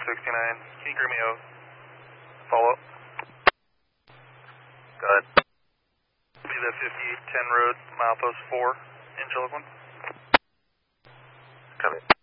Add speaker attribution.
Speaker 1: 69. Can you give me a follow-up? Go ahead. Be the 5810 road, milepost 4 in Chiloquin.
Speaker 2: Copy.